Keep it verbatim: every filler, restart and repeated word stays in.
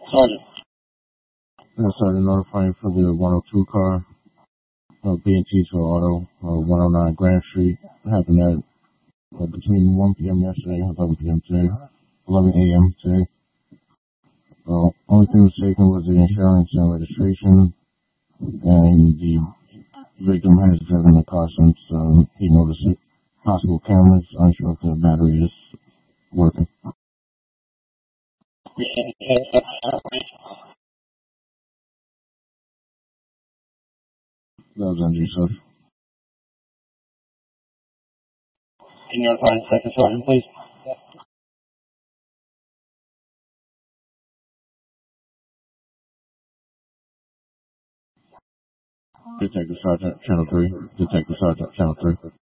Sergeant. Uh, Sergeant notifying for the one oh two car, uh, B and T to Auto, uh, one oh nine Grand Street. It happened at uh, between one p.m. yesterday and eleven p.m. today, eleven a.m. today. Uh, only thing was taken was the insurance and registration, and the victim has driven the car since uh, he noticed it. Possible cameras, unsure if the battery is working. That was Andrew Swift. Can you notify the second sergeant, please? Detective Sergeant, Channel three. Detective Sergeant, Channel three.